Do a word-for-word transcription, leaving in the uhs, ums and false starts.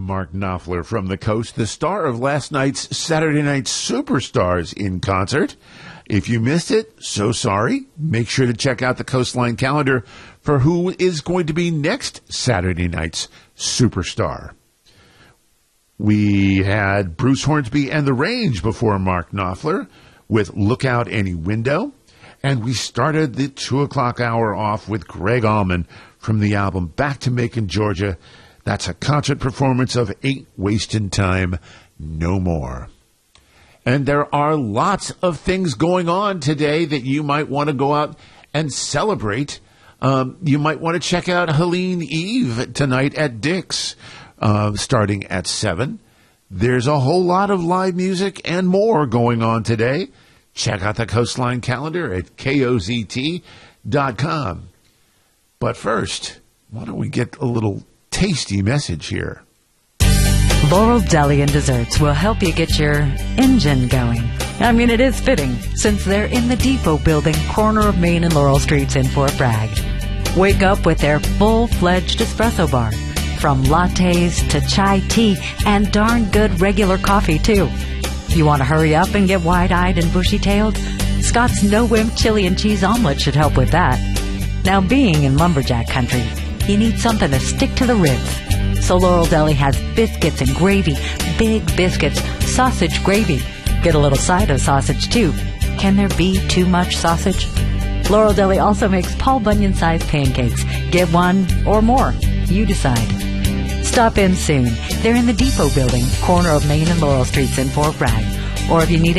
Mark Knopfler from the coast, the star of last night's Saturday Night Superstars in concert. If you missed it, so sorry. Make sure to check out the Coastline calendar for who is going to be next Saturday night's superstar. We had Bruce Hornsby and The Range before Mark Knopfler with Look Out Any Window. And we started the two o'clock hour off with Greg Allman from the album Back to Macon, Georgia. That's a concert performance of Ain't Wastin' Time No More. And there are lots of things going on today that you might want to go out and celebrate. Um, you might want to check out Helene Eve tonight at Dick's, uh, starting at seven. There's a whole lot of live music and more going on today. Check out the Coastline calendar at K O Z T dot com. But first, why don't we get a little tasty message here? Laurel Deli and Desserts will help you get your engine going. I mean, it is fitting, since they're in the Depot Building, corner of Main and Laurel Streets in Fort Bragg. Wake up with their full-fledged espresso bar, from lattes to chai tea and darn good regular coffee, too. You want to hurry up and get wide-eyed and bushy-tailed? Scott's no-wimp chili and cheese omelet should help with that. Now, being in lumberjack country, you need something to stick to the ribs. So Laurel Deli has biscuits and gravy, big biscuits, sausage gravy. Get a little side of sausage, too. Can there be too much sausage? Laurel Deli also makes Paul Bunyan-sized pancakes. Get one or more. You decide. Stop in soon. They're in the Depot Building, corner of Main and Laurel Streets in Fort Bragg. Or if you need